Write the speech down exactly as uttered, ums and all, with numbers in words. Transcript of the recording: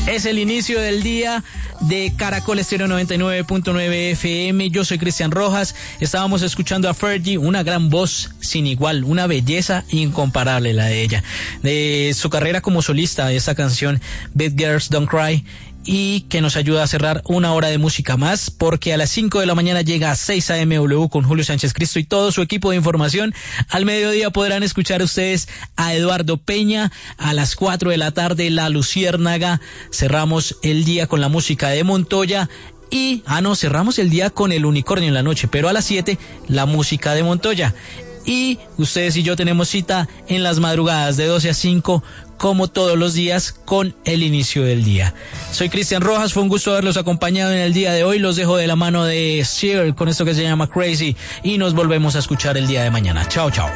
Es el inicio del día de Caracol Estéreo noventa y nueve punto nueve F M. Yo soy Cristian Rojas. Estábamos escuchando a Fergie, una gran voz sin igual, una belleza incomparable la de ella. De su carrera como solista de esta canción, Bad Girls Don't Cry, y que nos ayuda a cerrar una hora de música más, porque a las cinco de la mañana llega a seis A M W con Julio Sánchez Cristo y todo su equipo de información. Al mediodía podrán escuchar ustedes a Eduardo Peña. A las cuatro de la tarde, La Luciérnaga. Cerramos el día con la música de Montoya. Y, ah no, cerramos el día con El Unicornio en la noche, pero a las siete, la música de Montoya. Y ustedes y yo tenemos cita en las madrugadas de doce a cinco, como todos los días, con el inicio del día. Soy Cristian Rojas, fue un gusto haberlos acompañado en el día de hoy. Los dejo de la mano de Sear con esto que se llama Crazy y nos volvemos a escuchar el día de mañana. Chao, chao.